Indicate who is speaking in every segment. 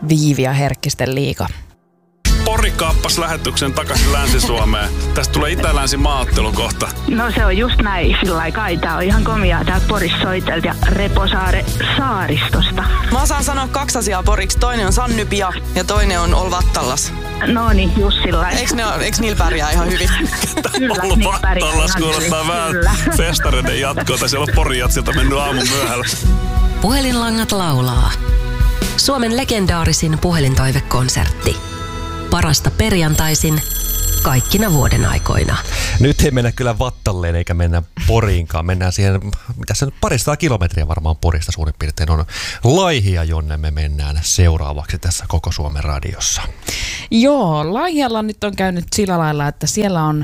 Speaker 1: Viivi ja Herkkisten liiga.
Speaker 2: Pori kaappas lähetyksen takaisin Länsi-Suomeen. Tästä tulee Itä-Länsi-maaottelu kohta.
Speaker 3: No se on just näin, sillä kai tää on ihan komiaa tää Porissa soitelta ja Reposaare saaristosta.
Speaker 4: Mä osaan sanoa 2 asiaa poriksi. Toinen on Sannypia ja toinen on Olvattallas.
Speaker 3: No niin, just sillä.
Speaker 4: Eiks niillä pärjää ihan hyvin?
Speaker 3: Kyllä, niillä pärjää
Speaker 2: Olvattallas
Speaker 3: ihan
Speaker 2: kuulostaa
Speaker 3: hyvin.
Speaker 2: vähän
Speaker 3: Kyllä.
Speaker 2: festareiden jatkoa. Siellä on Porijatsilta mennyt aamun myöhällä.
Speaker 5: Puhelinlangat laulaa. Suomen legendaarisin puhelintoivekonsertti. Parasta perjantaisin kaikkina vuoden aikoina.
Speaker 6: Nyt ei mennä kyllä Vattalleen eikä mennä Poriinkaan. Mennään siihen, mitä se nyt 200 kilometriä varmaan Porista suurin piirtein on, Laihia, jonne me mennään seuraavaksi tässä Koko Suomen radiossa.
Speaker 1: Joo, Laihialla nyt on käynyt sillä lailla, että siellä on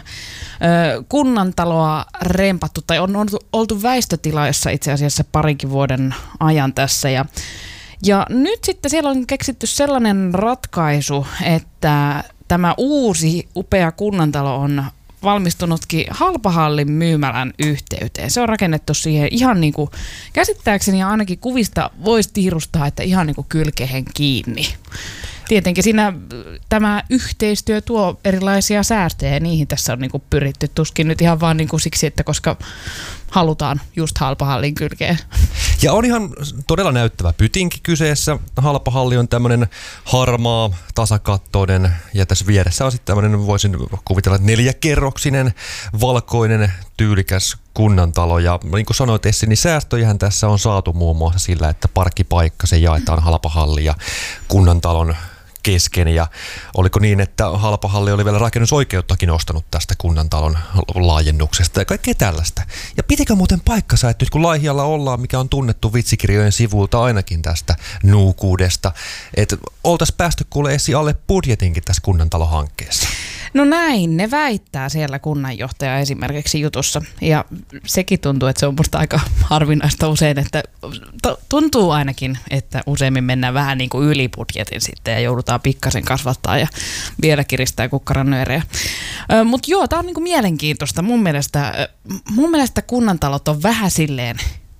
Speaker 1: kunnantaloa rempattu tai on oltu väistötilassa itse asiassa parinkin vuoden ajan tässä ja nyt sitten siellä on keksitty sellainen ratkaisu, että tämä uusi upea kunnantalo on valmistunutkin Halpahallin myymälän yhteyteen. Se on rakennettu siihen ihan niin kuin käsittääkseni ja ainakin kuvista voisi tiirustaa, että ihan niin kuin kylkeen kiinni. Tietenkin siinä tämä yhteistyö tuo erilaisia säästöjä ja niihin tässä on niin kuin pyritty. Tuskin nyt ihan vaan niin kuin siksi, että koska halutaan just Halpahallin kylkeen.
Speaker 6: Ja on ihan todella näyttävä pytinki kyseessä. Halpahalli on tämmöinen harmaa, tasakattoinen ja tässä vieressä on sitten tämmöinen, voisin kuvitella, 4-kerroksinen, valkoinen, tyylikäs kunnantalo. Ja niin kuin sanoit Essi, niin säästöjähän tässä on saatu muun muassa sillä, että parkkipaikka se jaetaan Halpahalli ja kunnantalon kesken. Ja oliko niin, että Halpahalli oli vielä rakennusoikeuttakin ostanut tästä kunnantalon laajennuksesta ja kaikkea tällaista. Ja pitikö muuten paikkansa, että nyt kun Laihialla ollaan, mikä on tunnettu vitsikirjojen sivulta ainakin tästä nuukuudesta, että oltaisiin päästy kuule Essi alle budjetinkin tässä kunnantalohankkeessa?
Speaker 1: No näin, ne väittää siellä kunnanjohtaja esimerkiksi jutussa. Ja sekin tuntuu, että se on musta aika harvinaista usein, että tuntuu ainakin, että useimmin mennään vähän niin kuin yli budjetin sitten ja joudutaan pikkasen kasvattaa ja vielä kiristää kukkarannyörejä. Mutta joo, tää on niin kuin mielenkiintoista. Mun mielestä kunnantalot on vähän silleen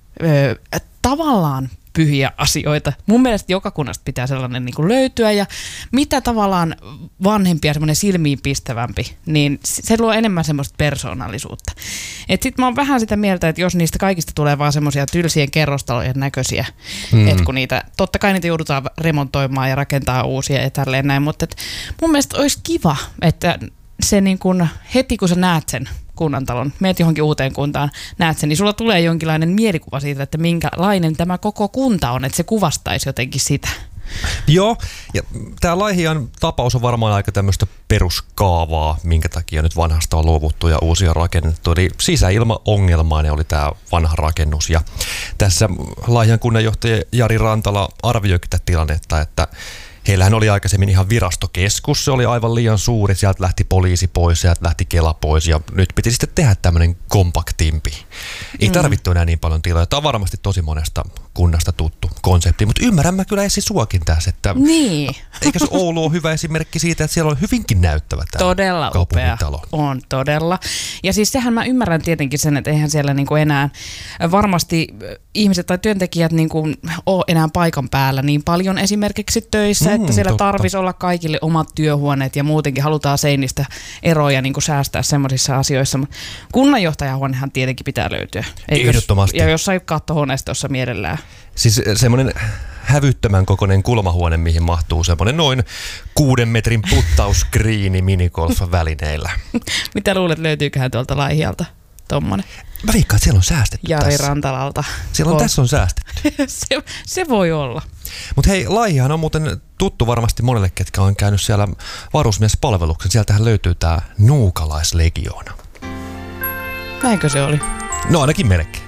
Speaker 1: tavallaan pyhiä asioita. Mun mielestä joka kunnasta pitää sellainen niin kuin löytyä ja mitä tavallaan vanhempi ja semmoinen silmiinpistävämpi, niin se luo enemmän semmoista persoonallisuutta. Et sit mä oon vähän sitä mieltä, että jos niistä kaikista tulee vaan semmoisia tylsien kerrostalojen näköisiä, että kun niitä, totta kai niitä joudutaan remontoimaan ja rakentaa uusia ja tälleen näin, mutta mun mielestä olisi kiva, että se niin kuin heti kun sä näet sen kunnantalon, meet johonkin uuteen kuntaan, näet sen, niin sulla tulee jonkinlainen mielikuva siitä, että minkälainen tämä koko kunta on, että se kuvastaisi jotenkin sitä.
Speaker 6: Joo, ja tämä Laihian tapaus on varmaan aika tämmöistä peruskaavaa, minkä takia nyt vanhasta on luovuttu ja uusia rakennettu. Eli sisäilmaongelmainen oli tämä vanha rakennus. Ja tässä Laihian kunnanjohtaja Jari Rantala arvioikin tätä tilannetta, että heillähän oli aikaisemmin ihan virastokeskus, se oli aivan liian suuri, sieltä lähti poliisi pois, sieltä lähti Kela pois ja nyt piti sitten tehdä tämmöinen kompaktimpi. Ei tarvittu enää niin paljon tiloja. Tämä on varmasti tosi monesta kunnasta tuttu konsepti, mutta ymmärrän mä kyllä Essi suakin tässä, että
Speaker 1: niin.
Speaker 6: Eikö se Oulu ole hyvä esimerkki siitä, että siellä on hyvinkin näyttävä tämä
Speaker 1: todella
Speaker 6: kaupungintalo.
Speaker 1: Upea. On todella. Ja siis sehän mä ymmärrän tietenkin sen, että eihän siellä niinku enää varmasti ihmiset tai työntekijät niinku ole enää paikan päällä niin paljon esimerkiksi töissä, että siellä tarvitsisi olla kaikille omat työhuoneet ja muutenkin halutaan seinistä eroja niinku säästää semmoisissa asioissa. Kunnanjohtajahuonehan tietenkin pitää löytyä.
Speaker 6: Ehdottomasti.
Speaker 1: Ja jossain kattohuoneistossa mielellään.
Speaker 6: Siis semmoinen hävyttömän kokoinen kulmahuone, mihin mahtuu semmoinen noin 6 metrin puttauskriini minigolf-välineillä.
Speaker 1: Mitä luulet, löytyyköhän tuolta Laihialta tommonen?
Speaker 6: Mä viikkaan, että siellä on säästetty
Speaker 1: Jari
Speaker 6: tässä.
Speaker 1: Rantalalta.
Speaker 6: Tässä on säästetty.
Speaker 1: se voi olla.
Speaker 6: Mutta hei, Laihihan on muuten tuttu varmasti monelle, ketkä on käynyt siellä varusmiespalveluksen. Sieltähän löytyy tää nuukalaislegioona.
Speaker 1: Näinkö se oli?
Speaker 6: No ainakin melkein.